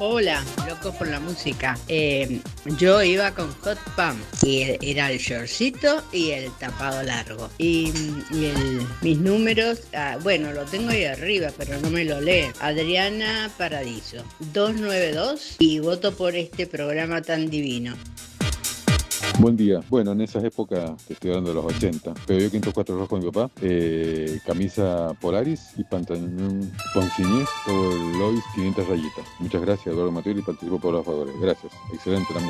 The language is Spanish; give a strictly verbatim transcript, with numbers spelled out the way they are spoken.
Hola, loco por la música. Eh, yo iba con hot pump y era el shortcito y el tapado largo. Y, y el, mis números, ah, bueno, lo tengo ahí arriba, pero no me lo lee. Adriana Paradiso, doscientos noventa y dos y voto por este programa tan divino. Buen día. Bueno, en esas épocas, te estoy hablando de los ochenta, pero yo quinto cuatro rojo con mi papá, eh, camisa Polaris y pantalón Ponsigné o Lois quinientas rayitas. Muchas gracias, Eduardo Mateo, y participo por los favores. Gracias. Excelente la música.